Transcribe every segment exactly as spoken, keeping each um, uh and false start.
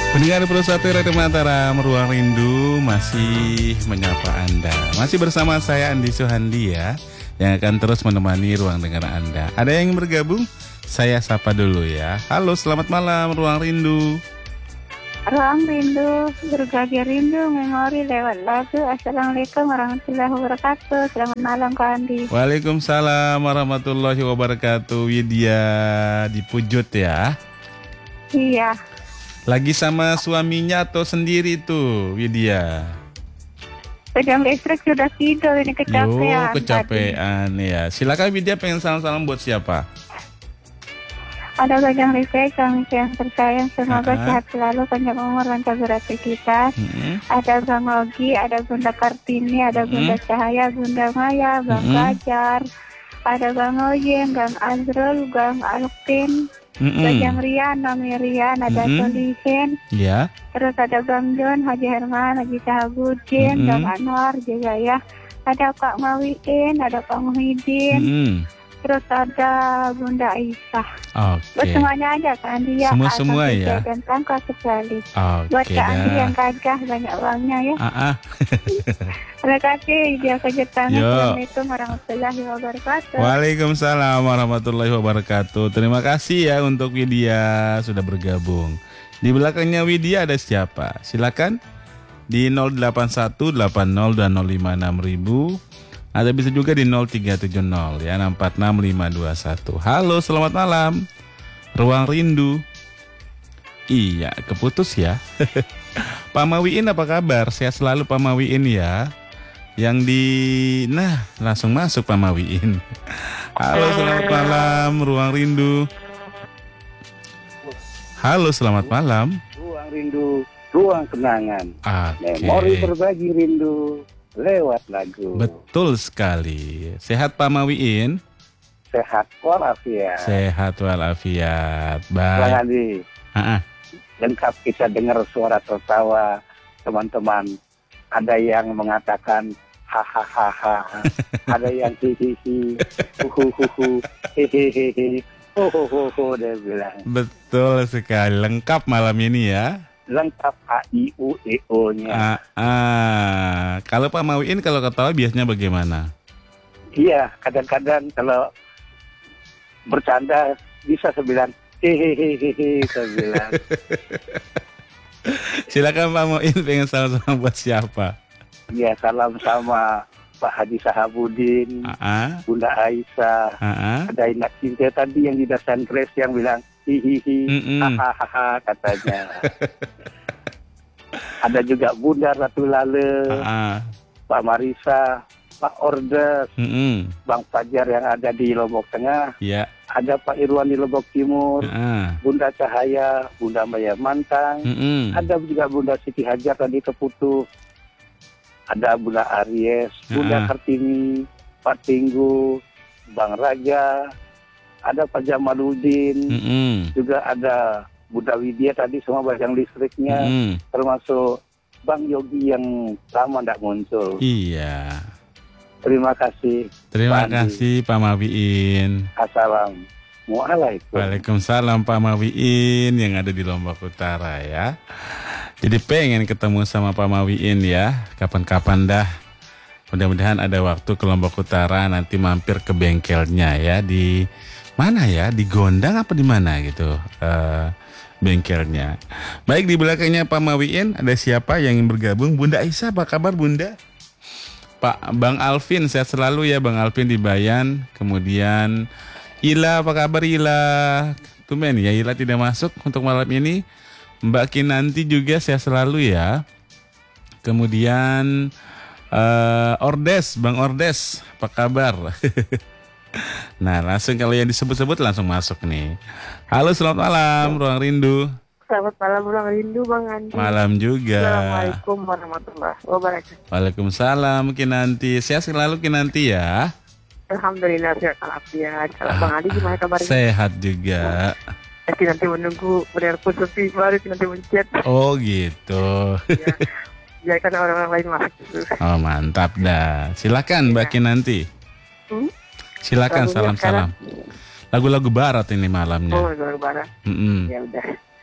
Pendengar Pro satu Radio Mataram, Ruang Rindu masih menyapa Anda. Masih bersama saya Andi Suhandi ya, yang akan terus menemani ruang dengar Anda. Ada yang bergabung? Saya sapa dulu ya. Halo, selamat malam Ruang Rindu. Ruang Rindu, berbagi rindu, memori lewat lagu. Assalamualaikum warahmatullahi wabarakatuh. Selamat malam Kak Andi. Waalaikumsalam warahmatullahi wabarakatuh. Widya di Pujut ya. Iya. Lagi sama suaminya atau sendiri tuh, Widya? Pegang listrik sudah tidur, ini kecapean. Yo, kecapean tadi. Ya. Silakan Widya, pengen salam-salam buat siapa? Ada pegang listrik, kami yang tersayang. Semoga uh-huh. sehat selalu, panjang umur, lancar beraktivitas. Uh-huh. Ada Bang Logi, ada Bunda Kartini, ada Bunda uh-huh. Cahaya, Bunda Maya, Bang uh-huh. Gajar. Ada Bang Oyeng, Bang Azrul, Bang Alvin. Mm-mm. Bajang Rian, Nami Rian, ada Solihin, yeah. Terus ada Bang John, Haji Herman, Haji Sahabudin, Bang Anwar juga ya. Ada Kak Mawiin, ada Kak Muhyiddin, mm-hmm. terus ada Bunda Aisyah. Oke. Okay. Buat semuanya aja kan dia. Semua-semua ya. Dan tangkap sekali. Okay, buat Kak Andi yang gagah banyak uangnya ya. Ah. Terima kasih, dia kejutan. Assalamualaikum warahmatullahi wabarakatuh. Waalaikumsalam warahmatullahi wabarakatuh. Terima kasih ya untuk Widya sudah bergabung. Di belakangnya Widya ada siapa? Silakan di nol delapan satu delapan nol dua nol lima enam ribu. Ada bisa juga di nol tiga tujuh nol ya enam empat enam lima dua satu. Halo, selamat malam. Ruang Rindu. Iya, keputus ya. Pak Mawiin apa kabar? Sehat selalu Pak Mawiin ya. Yang di nah, langsung masuk Pak Mawiin. Halo, selamat malam Ruang Rindu. Halo, selamat malam. Ruang Rindu, ruang kenangan. Okay. Memori berbagi rindu lewat lagu. Betul sekali. Sehat Pak Mawiin? Sehat walafiat. Sehat walafiat. Baik. Bang Andi. Uh-uh. Lengkap kita dengar suara tertawa teman-teman. Ada yang mengatakan hahaha, ada yang hihihi, huhuhuhu, hehehe, hohoho, dia bilang. Betul sekali. Lengkap malam ini ya. Lengkap A I U E O-nya. Ah, ah. Kalau Pak Mawiin kalau ketawa biasanya bagaimana? Iya, kadang-kadang kalau bercanda bisa sebilang hehehe, sebilang. Silakan Pak Mawiin, pengen salam-salam buat siapa? Iya, salam sama Pak Haji Sahabudin, uh-uh. Bunda Aisyah, uh-uh. ada Inak Cinta tadi yang di Dasan Kres yang bilang hihihi, hahaha katanya. Ada juga Bunda Ratu Lale, uh-uh. Pak Marisa, Pak Ordes, uh-uh. Bang Fajar yang ada di Lombok Tengah, yeah. Ada Pak Irwan di Lombok Timur, uh-uh. Bunda Cahaya, Bunda Maya Mantang, uh-uh. ada juga Bunda Siti Hajar tadi keputus, ada Bunda Aries, Bunda uh-uh. Kartini, Pak Tinggu, Bang Raja, ada Pak Jamaluddin, uh-uh. juga ada Bunda Widya tadi semua bajang listriknya, uh-uh. termasuk Bang Yogi yang lama tidak muncul. Iya. Terima kasih. Terima Pak kasih Pak Mawiin. Assalamualaikum. Waalaikumsalam Pak Mawiin yang ada di Lombok Utara ya. Jadi pengen ketemu sama Pak Mawiin ya. Kapan-kapan dah. Mudah-mudahan ada waktu ke Lombok Utara, nanti mampir ke bengkelnya ya, di mana ya? Di Gondang apa di mana gitu? Uh, bengkelnya. Baik, di belakangnya Pak Mawiin ada siapa yang bergabung? Bunda Aisyah, apa kabar Bunda? Pak Bang Alvin, sehat selalu ya Bang Alvin di Bayan. Kemudian Ila, apa kabar Ila? Tumben ya Ila tidak masuk untuk malam ini. Mbak Kinanti juga sehat selalu ya. Kemudian uh, Ordes, Bang Ordes, apa kabar? Nah, langsung kalau yang disebut-sebut langsung masuk nih. Halo, selamat malam Ruang Rindu. Selamat malam Ruang Rindu Bang Andi. Malam juga. Assalamualaikum warahmatullahi wabarakatuh. Waalaikumsalam Kinanti. Sehat selalu Kinanti ya. Alhamdulillah sehat walafiat. Kalau ah, Bang Andi gimana kabarnya? Sehat juga. Nanti nanti menunggu benar-benar sepi baru nanti mencet. Oh gitu. Ya, biarkan orang-orang lain masuk dulu. Oh mantap dah. Silakan ya. Mbak Kinanti. Hmm? Silakan salam-salam. Lagu-lagu barat ini malamnya. Oh lagu-lagu barat. Mm-mm. Ya udah.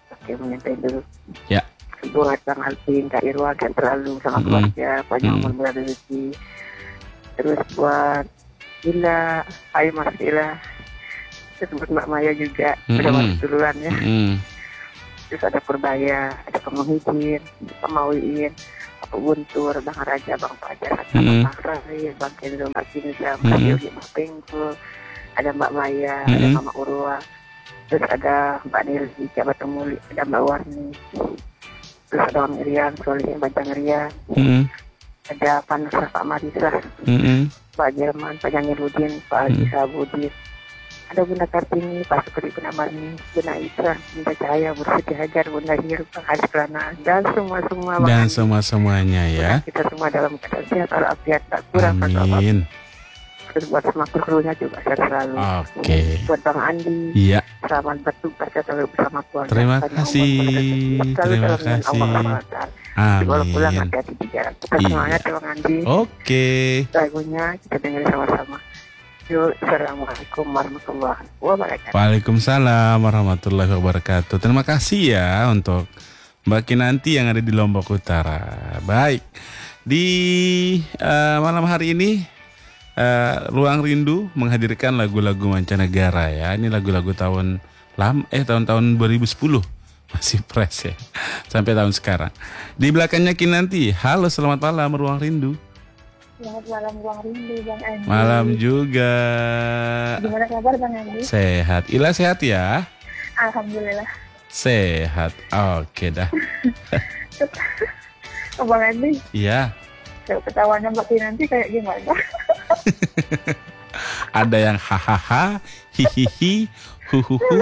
pakai menyantai dulu. Ya. Buat Bang Alvin, Kak Irwan, Kak Terlalu sama keluarga, mm-hmm. panjang umur berada rezeki. Terus buat Ila, Ayo Mas Ila. Terus buat Mbak Maya juga, mm-hmm. udah masuk duluan ya. Mm-hmm. Terus ada Purbaya, ada Pak Muhyiddin, Pak Mawiin, Pak Guntur, Bang Raja, Bang Fajar, mm-hmm. Bang Sari, Bang Kenzo, Mbak Kinza, Mbak Yogi, Mbak Pengko, ada Mbak Maya, mm-hmm. ada Mama Urwa. Terus ada Mbak Nirzi, Kak Batemuli, ada Mbak Warni. Terus ada Om Irian, Solihin, Bajang Rian. Mm-hmm. Ada Pak Nusra, Pak Marisa. Mm-hmm. Pak Jerman, Pak Jamiludin, Pak Haji mm-hmm. Sabudin. Ada Bunda Kartini, Pak Sukri, Bunda Marni, Bunda Isra, Bunda Cahaya, Bersiti Hajar, Bunda Hir, Pak Haji Kelana, dan semua-semua. Dan semua-semuanya ya. Kita semua dalam keadaan sehat, walafiat, tak kurang. Amin. Terus buat semakul krunya juga sehat selalu. Oke. Okay. Buat Bang Andi. Iya. Selamat bertugas selalu bersama keluarga. Terima kasih. Terima kasih. Amin. Walaupun hati-hati di jalan. Kita iya. semangat ya Bang Andi. Oke. Okay. Lagunya kita dengerin sama-sama. Yuk, Assalamualaikum warahmatullahi wabarakatuh. Waalaikumsalam warahmatullahi wabarakatuh. Terima kasih ya untuk Mbak Kinanti yang ada di Lombok Utara. Baik. Di uh, malam hari ini uh, Ruang Rindu menghadirkan lagu-lagu mancanegara ya. Ini lagu-lagu tahun lam eh tahun-tahun dua ribu sepuluh. Masih fresh ya. Sampai tahun sekarang. Di belakangnya Kinanti. Halo, selamat malam Ruang Rindu. Selamat malam Ruang Rindu Bang Andi. Malam juga. Gimana kabar Bang Andi? Sehat. Ila sehat ya? Alhamdulillah. Sehat. Oke dah. Oh, Bang Andi. Iya. Ketawanya Mbak Kinanti kayak gimana? Ada yang hahaha, hihihi, huhuhu.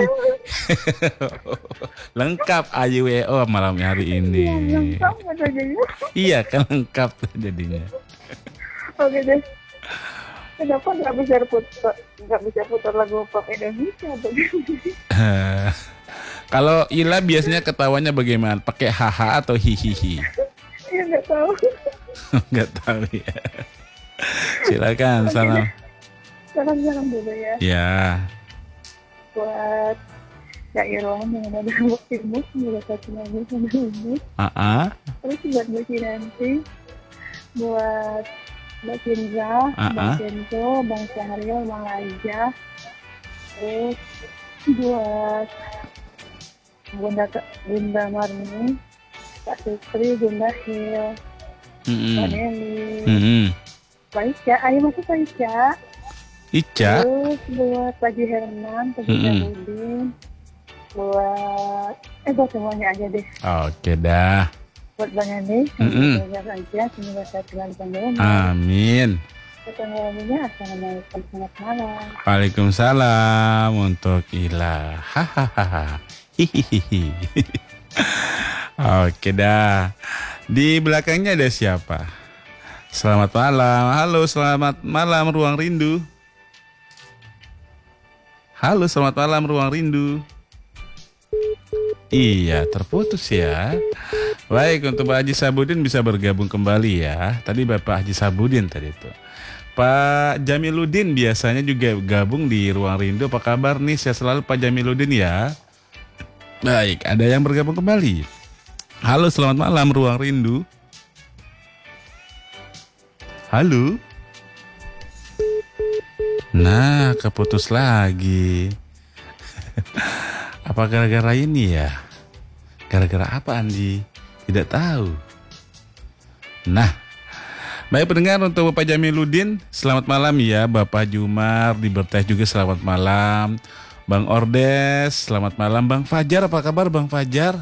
Lengkap A Y W O malam hari ini. Lengkap jadinya. Iya kan lengkap jadinya. Oke deh. Kenapa nggak bisa putar nggak bisa putar lagu pop Indonesia? Uh, kalau Ila biasanya ketawanya bagaimana? Pakai haha atau hihihi? Iya nggak tahu. Nggak tahu ya. Silakan. Oke, salam. Salam salam dulu ya. Ya. Buat Kak Irwan yang ada di Lombok Timur, juga satu lagi sama ini. Ah. Uh-uh. Terus buat Mbak Kinanti, buat Mbak Kinza, uh-uh. Bang Kenzo, Bang Syahril, Bang Raja. Terus buat Bunda Bunda Marni, Pak Sukri, Bunda Hil, mm-hmm. Pak Nelly, mm-hmm. Pak Ica, ayo masuk Pak Ica. Ica. Terus buat Pak Ji Herman, Pak Ji Budin, buat eh buat semuanya aja deh. Oke dah. Buat Bang Andi, mm-hmm. semoga aja semoga saya selalu panjang. Amin. Ketemu Assalamualaikum, selamat malam. Waalaikumsalam untuk Ila. Hahaha. Hihihi. Oke dah. Di belakangnya ada siapa? Selamat malam. Halo, selamat malam Ruang Rindu. Halo, selamat malam Ruang Rindu. Iya, terputus ya. Baik, untuk Pak Haji Sabudin bisa bergabung kembali ya. Tadi Bapak Haji Sabudin tadi itu. Pak Jamiludin biasanya juga gabung di Ruang Rindu. Apa kabar nih? Saya selalu Pak Jamiludin ya. Baik, ada yang bergabung kembali. Halo, selamat malam Ruang Rindu. Halo. Nah, keputus lagi. Apa gara-gara ini ya? Gara-gara apa Andi? Tidak tahu. Nah, baik pendengar, untuk Bapak Jamiludin, selamat malam ya. Bapak Jumar di Berteh juga selamat malam. Bang Ordes, selamat malam. Bang Fajar, apa kabar Bang Fajar?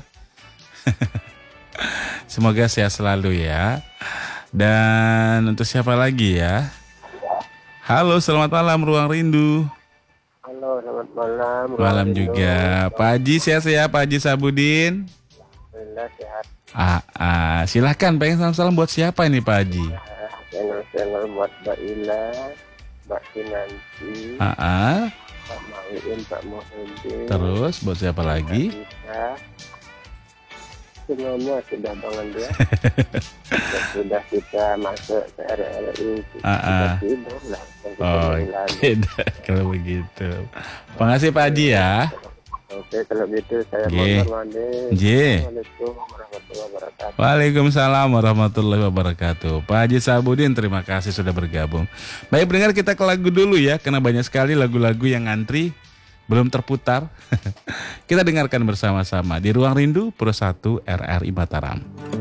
Semoga sehat selalu ya. Dan untuk siapa lagi ya? Halo, selamat malam Ruang Rindu. Halo, selamat malam. Malam juga. Pak Haji sehat ya, Pak Haji Sabudin? Alhamdulillah sehat. Ah, ah, silahkan pengen salam-salam buat siapa ini Pak Haji? Channel-channel buat Mbak Ila, Mbak Kinanti, ah, ah. Pak Mawiin, Pak Muhyiddin. Terus buat siapa lagi? Bisa. Semuanya sudah bangun dia. Sudah kita masuk ke R R I. Ah, ah. Tidur lah. Oh, tidak kalau begitu. Terima kasih Pak Haji ya. Oke, kalau gitu saya Ye. mau mandi. Ye. Assalamualaikum warahmatullahi wabarakatuh. Waalaikumsalam warahmatullahi wabarakatuh. Pak Haji Sabudin, terima kasih sudah bergabung. Baik, pendengar, kita ke lagu dulu ya, karena banyak sekali lagu-lagu yang ngantri belum terputar. Kita dengarkan bersama-sama di Ruang Rindu Pro satu R R I Mataram.